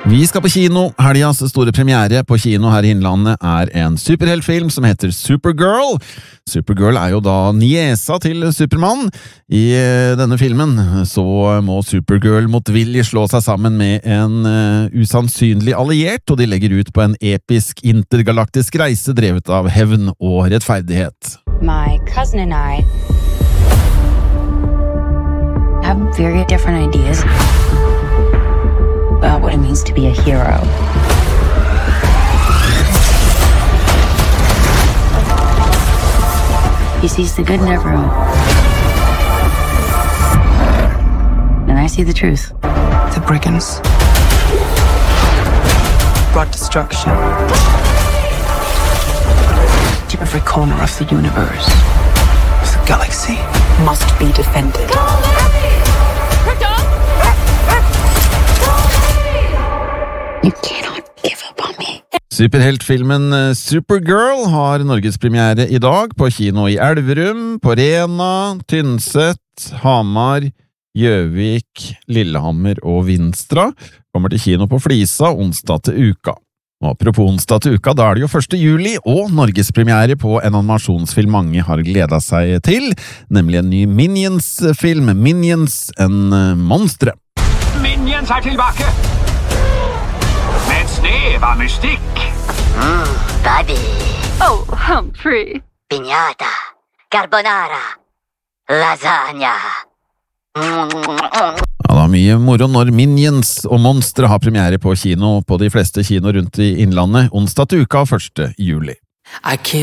Vi skal på kino. Helgas store premiere på kino her i Innlandet en superheltfilm som heter Supergirl. Supergirl jo da niesa til Superman. I denne filmen så må Supergirl motvillig slå seg sammen med en usannsynlig alliert, og de legger ut på en episk intergalaktisk reise drevet av hevn og rettferdighet. My cousin and I have very different ideas about what it means to be a hero. He sees the good in everyone. And I see the truth. The brigands brought destruction to every corner of the universe. The galaxy must be defended. You cannot give up on me. Superheltfilmen Supergirl har norgespremiere i dag på kino i Elverum, på Rena, Tynset, Hamar, Gjøvik, Lillehammer og Vinstra. Kommer til kino på Flisa onsdag til uka. Og apropos onsdag til uka, da det jo 1. juli, og norgespremiere på en animasjonsfilm mange har gledet seg til, nemlig en ny Minions-film, Minions en monstre. Minions tilbake! Med et snev av mystikk. Buddy. Oh, Humphrey. Piñata. Carbonara. Lasagna. Ja, det mye moro når Minions og monstre har premiere på kino på de fleste kino rundt i Innlandet onsdag til uka 1. juli.